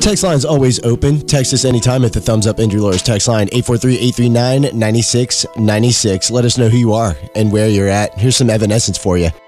text line is always open. Text us anytime at the Thumbs Up Injury Lawyers text line, 843-839-9696. Let us know who you are and where you're at. Here's some evanescence for you.